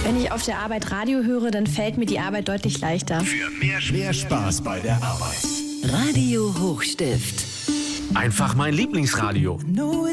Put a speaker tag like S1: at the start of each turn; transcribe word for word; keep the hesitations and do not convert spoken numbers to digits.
S1: Wenn ich auf der Arbeit Radio höre, dann fällt mir die Arbeit deutlich leichter.
S2: Für mehr, mehr Spaß bei der Arbeit.
S3: Radio Hochstift.
S4: Einfach mein Lieblingsradio.